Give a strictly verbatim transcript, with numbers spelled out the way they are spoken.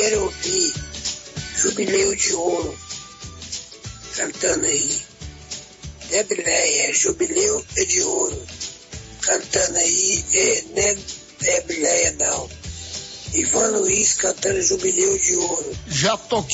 quero ouvir Jubileu de Ouro cantando aí. Não é Brileia, é Jubileu de Ouro cantando aí. É, não é, é Brileia não. Ivan Luiz cantando Jubileu de Ouro. Já toquei.